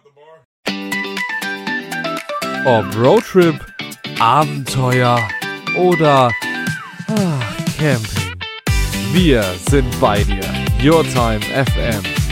Ob Roadtrip, Abenteuer oder Camping. Wir sind bei dir. Your Time FM.